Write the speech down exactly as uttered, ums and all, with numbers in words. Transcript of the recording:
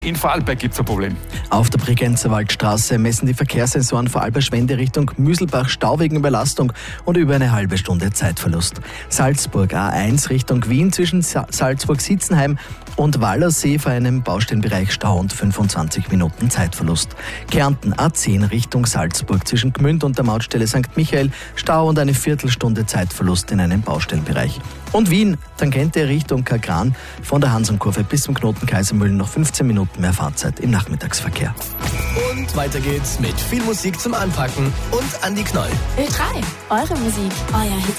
In Vorarlberg gibt es ein Problem. Auf der Bregenzer Waldstraße messen die Verkehrssensoren Vorarlberg-Schwende Richtung Müselbach Stau wegen Überlastung und über eine halbe Stunde Zeitverlust. Salzburg A eins Richtung Wien zwischen Sa- Salzburg-Sitzenheim und Wallersee vor einem Baustellenbereich Stau und fünfundzwanzig Minuten Zeitverlust. Kärnten A zehn Richtung Salzburg zwischen Gmünd und der Mautstelle Sankt Michael Stau und eine Viertelstunde Zeitverlust in einem Baustellenbereich. Und Wien, Tangente Richtung Kagran von der Hansumkurve bis zum Knoten Kaisermühlen noch fünfzehn Minuten mehr Fahrzeit im Nachmittagsverkehr. Und weiter geht's mit viel Musik zum Anpacken und Andi Knoll. Ö drei, eure Musik, euer Hit